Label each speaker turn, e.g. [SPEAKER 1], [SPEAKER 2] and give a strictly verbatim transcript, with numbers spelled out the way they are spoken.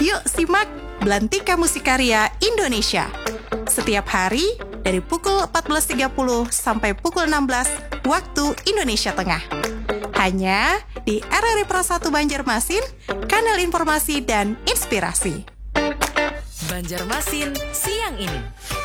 [SPEAKER 1] Yuk simak Belantika Musikarya Indonesia. Setiap hari dari pukul empat belas tiga puluh sampai pukul enam belas waktu Indonesia Tengah. Hanya di R R I Pro satu Banjarmasin, kanal informasi dan inspirasi.
[SPEAKER 2] Banjarmasin siang ini.